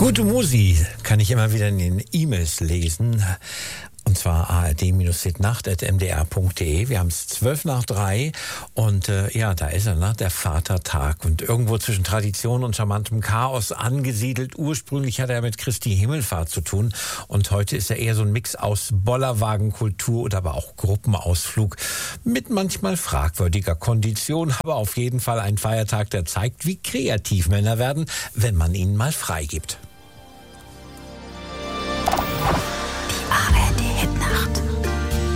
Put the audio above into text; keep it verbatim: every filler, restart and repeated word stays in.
Gute Musi kann ich immer wieder in den E-Mails lesen. Und zwar a r d nacht at m d r punkt d e. Wir haben es zwölf nach drei und äh, ja, da ist er, ne? Der Vatertag. Und irgendwo zwischen Tradition und charmantem Chaos angesiedelt. Ursprünglich hat er mit Christi Himmelfahrt zu tun. Und heute ist er eher so ein Mix aus Bollerwagenkultur oder aber auch Gruppenausflug mit manchmal fragwürdiger Kondition. Aber auf jeden Fall ein Feiertag, der zeigt, wie kreativ Männer werden, wenn man ihnen mal freigibt.